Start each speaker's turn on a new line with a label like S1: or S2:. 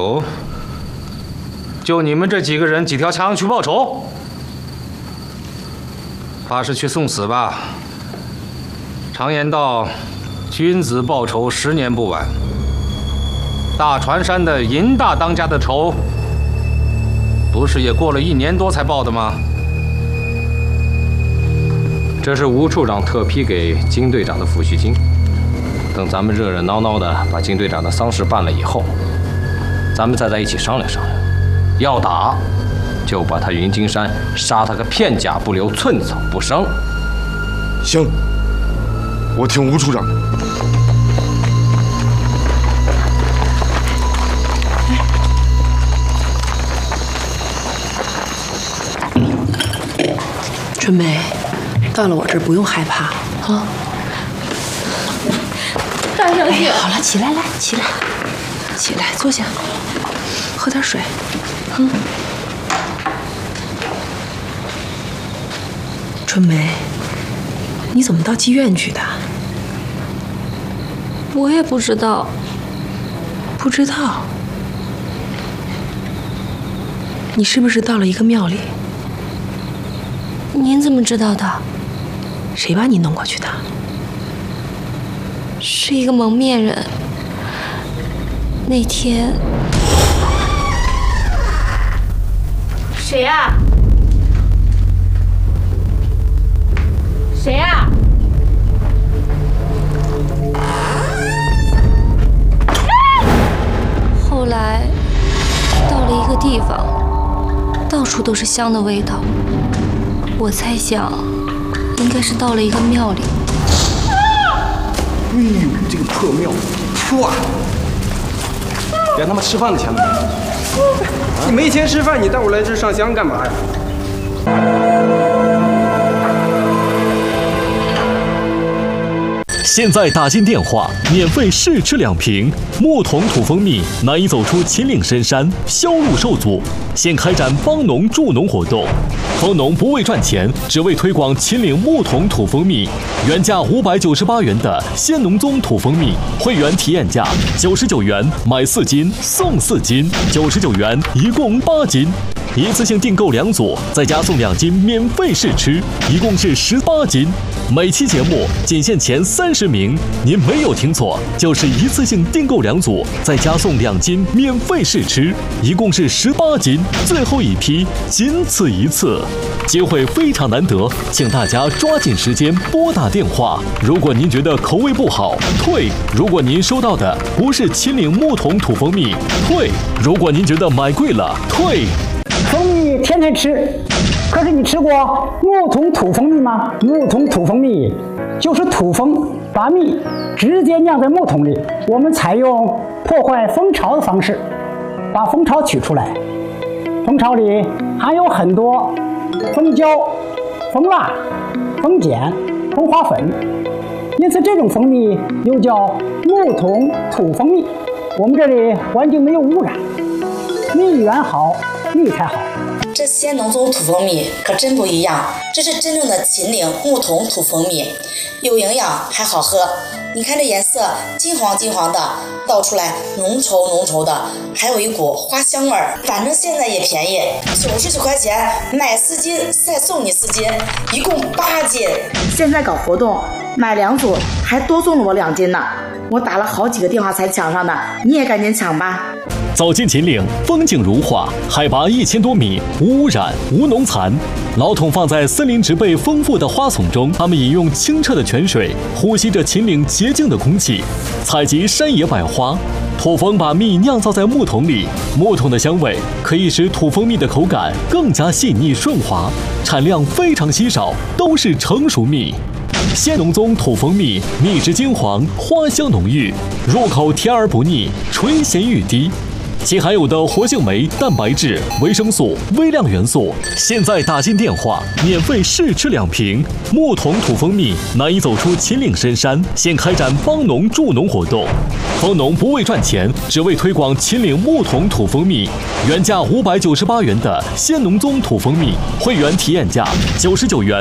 S1: 仇？就你们这几个人几条枪去报仇？怕是去送死吧？常言道，君子报仇10年不晚。大船山的尹大当家的仇，不是也过了1年多才报的吗？这是吴处长特批给金队长的抚恤金。等咱们热热闹闹的把金队长的丧事办了以后，咱们再在一起商量商量。要打，就把他云金山杀他个片甲不留，寸草不生。
S2: 行，我听吴处长的。
S3: 春梅，到了我这儿不用害怕啊。
S4: 大小姐，
S3: 好了，起来，来，起来，起来，坐下，喝点水。春梅，你怎么到妓院去的？
S4: 我也不知道。
S3: 不知道？你是不是到了一个庙里？
S4: 您怎么知道的？
S3: 谁把你弄过去的？
S4: 是一个蒙面人。那天，谁呀？谁呀？后来到了一个地方，到处都是香的味道。我猜想，应该是到了一个庙里。
S5: 哎呦，这个破庙，破！连他妈吃饭的钱都没有。你没钱吃饭，你带我来这上香干嘛呀？
S6: 现在打进电话，免费试吃2瓶木桶土蜂蜜，难以走出秦岭深山，销路受阻。现开展帮农助农活动，蜂农不为赚钱，只为推广秦岭木桶土蜂蜜。原价598元的鲜农宗土蜂蜜，会员体验价99元，买4斤送4斤，99元一共8斤。一次性订购2组，再加送2斤免费试吃，一共是18斤。每期节目仅限前30名，您没有听错，就是一次性订购2组，再加送2斤免费试吃，一共是18斤。最后一批，仅此一次，机会非常难得，请大家抓紧时间拨打电话。如果您觉得口味不好，退；如果您收到的不是秦岭木桶土蜂蜜，退；如果您觉得买贵了，退。
S7: 蜂蜜天天吃，可是你吃过木桶土蜂蜜吗？木桶土蜂蜜就是土蜂把蜜直接酿在木桶里，我们采用破坏蜂巢的方式，把蜂巢取出来。蜂巢里含有很多蜂胶、蜂蜡、蜂碱、蜂花粉，因此这种蜂蜜又叫木桶土蜂蜜。我们这里环境没有污染，蜜源好，蜜才好。
S8: 这鲜农宗土蜂蜜可真不一样，这是真正的秦岭木桶土蜂蜜，有营养还好喝。你看这颜色金黄金黄的，倒出来浓稠浓稠的，还有一股花香味儿。反正现在也便宜，99块钱买4斤再送你4斤，一共8斤。
S9: 现在搞活动，买2组还多送了我2斤呢。我打了好几个电话才抢上的，你也赶紧抢吧。
S6: 走进秦岭，风景如画，海拔1000多米，无污染，无农残。老桶放在森林植被丰富的花丛中，它们饮用清澈的泉水，呼吸着秦岭洁净的空气，采集山野百花。土蜂把蜜酿造在木桶里，木桶的香味可以使土蜂蜜的口感更加细腻顺滑，产量非常稀少，都是成熟蜜。鲜农宗土蜂蜜，蜜质金黄，花香浓郁，入口甜而不腻，醇咸欲滴。其含有的活性酶、蛋白质、维生素、微量元素，现在打进电话，免费试吃2瓶木桶土蜂蜜，难以走出秦岭深山。现开展帮农助农活动，蜂农不为赚钱，只为推广秦岭木桶土蜂蜜。原价598元的鲜农宗土蜂蜜，会员体验价99元。